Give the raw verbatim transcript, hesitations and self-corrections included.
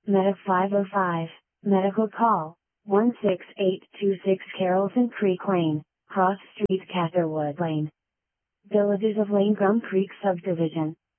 Medic five oh five, Medical Call, one six eight two six Carrollton Creek Lane, Cross Street Catherwood Lane. Villages of Lane Gum Creek Subdivision.